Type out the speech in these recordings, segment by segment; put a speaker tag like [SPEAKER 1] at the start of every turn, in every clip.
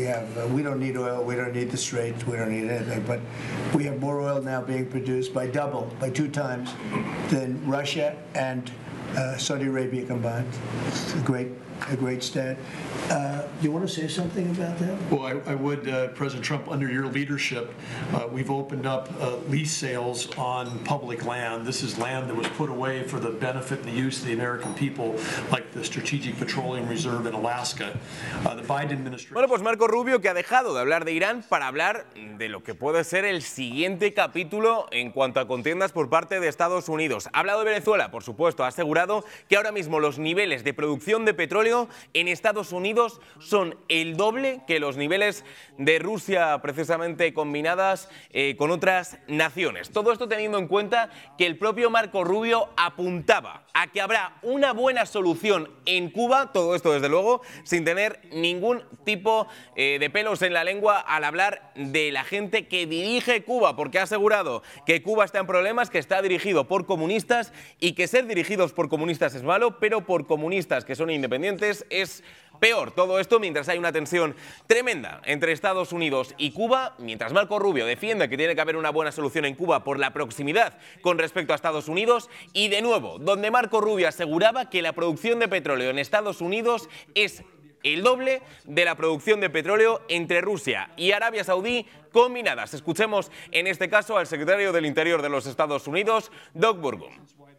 [SPEAKER 1] we don't need oil, we don't need the Straits, we don't need anything, but we have more oil now being produced by 2 times than Russia and Saudi Arabia combined. It's a great stat. Do you want to say something about that?
[SPEAKER 2] Well, I would, President Trump, under your leadership, we've opened up lease sales on public land. This is land that was put away for the benefit and the use of the American people, like the Strategic Petroleum Reserve in Alaska. The Biden administration...
[SPEAKER 3] Bueno, pues Marco Rubio, que ha dejado de hablar de Irán para hablar de lo que puede ser el siguiente capítulo en cuanto a contiendas por parte de Estados Unidos. Ha hablado de Venezuela, por supuesto, ha asegurado que ahora mismo los niveles de producción de petróleo en Estados Unidos son el doble que los niveles de Rusia, precisamente combinadas con otras naciones. Todo esto teniendo en cuenta que el propio Marco Rubio apuntaba a que habrá una buena solución en Cuba, todo esto desde luego, sin tener ningún tipo de pelos en la lengua al hablar de la gente que dirige Cuba, porque ha asegurado que Cuba está en problemas, que está dirigido por comunistas y que ser dirigidos por comunistas es malo, pero por comunistas que son independientes es peor. Todo esto mientras hay una tensión tremenda entre Estados Unidos y Cuba, mientras Marco Rubio defiende que tiene que haber una buena solución en Cuba por la proximidad con respecto a Estados Unidos, y de nuevo, donde Marco Rubio aseguraba que la producción de petróleo en Estados Unidos es el doble de la producción de petróleo entre Rusia y Arabia Saudí combinadas. Escuchemos en este caso al secretario del Interior de los Estados Unidos, Doug Burgum.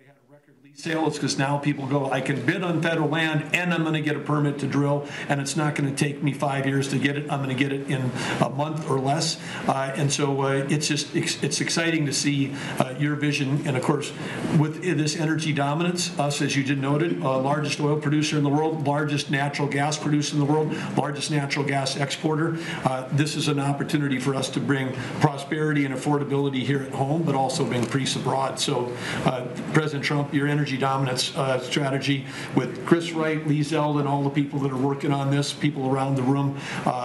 [SPEAKER 2] Sales, because now people go, I can bid on federal land and I'm going to get a permit to drill, and it's not going to take me 5 years to get it. I'm going to get it in a month or less. And so it's exciting to see your vision. And of course, with this energy dominance, us, as you just noted, largest oil producer in the world, largest natural gas producer in the world, largest natural gas exporter. This is an opportunity for us to bring prosperity and affordability here at home, but also bring peace abroad. So President Trump, your energy dominance strategy with Chris Wright, Lee Zeldin, all the people that are working on this, people around the room,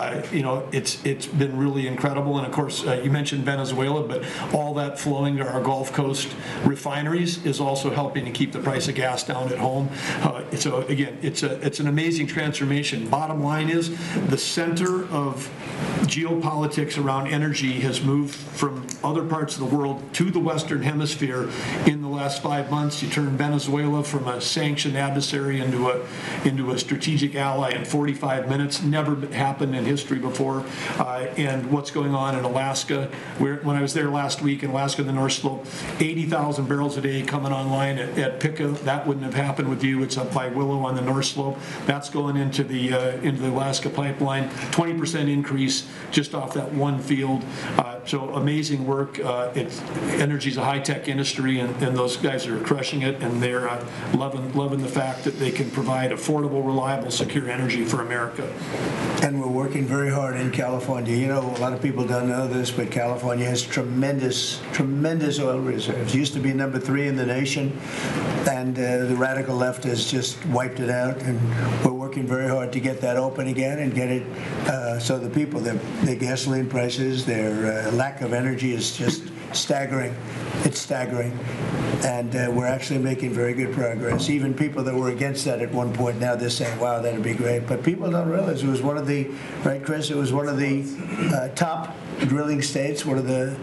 [SPEAKER 2] it's been really incredible. And of course, you mentioned Venezuela, but all that flowing to our Gulf Coast refineries is also helping to keep the price of gas down at home. So again, it's an amazing transformation. Bottom line is the center of geopolitics around energy has moved from other parts of the world to the Western Hemisphere in the last 5 months. You turn Venezuela from a sanctioned adversary into a strategic ally in 45 minutes. Never happened in history before. And what's going on in Alaska? When I was there last week in Alaska, the North Slope, 80,000 barrels a day coming online at Pica. That wouldn't have happened with you. It's up by Willow on the North Slope. That's going into the Alaska pipeline. 20% increase just off that one field. So amazing work. Energy's a high-tech industry, and those guys are crushing it, and they're loving the fact that they can provide affordable, reliable, secure energy for America.
[SPEAKER 1] And we're working very hard in California. You know, a lot of people don't know this, but California has tremendous oil reserves. It used to be number 3 in the nation, and the radical left has just wiped it out, and we're working very hard to get that open again and get it so the people, their gasoline prices, their lack of energy is just staggering. It's staggering. And we're actually making very good progress. Even people that were against that at one point, now they're saying, wow, that'd be great. But people don't realize it was one of the, right, Chris, it was one of the top drilling states, one of the,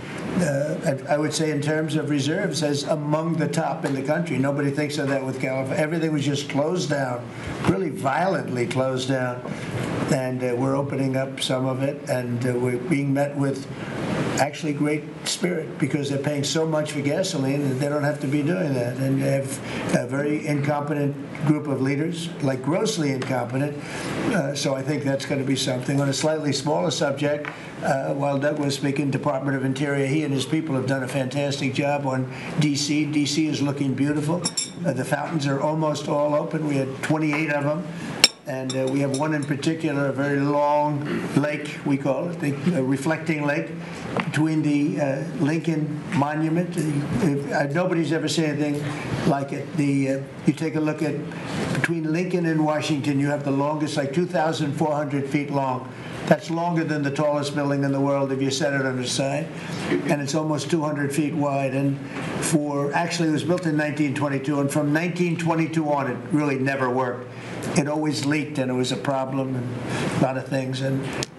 [SPEAKER 1] I would say in terms of reserves, as among the top in the country. Nobody thinks of that with California. Everything was just closed down, really violently closed down. And we're opening up some of it, and we're being met with actually great spirit, because they're paying so much for gasoline that they don't have to be doing that. And they have a very incompetent group of leaders, like grossly incompetent. So I think that's going to be something. On a slightly smaller subject, while Doug was speaking, Department of Interior, he and his people have done a fantastic job on D.C. D.C. is looking beautiful. The fountains are almost all open. We had 28 of them. And we have one in particular, a very long lake, we call it, the reflecting lake, between the Lincoln Monument. Nobody's ever seen anything like it. You take a look at, between Lincoln and Washington, you have the longest, like 2,400 feet long. That's longer than the tallest building in the world if you set it on its side. And it's almost 200 feet wide. And actually it was built in 1922, and from 1922 on, it really never worked. It always leaked, and it was a problem, and a lot of things. And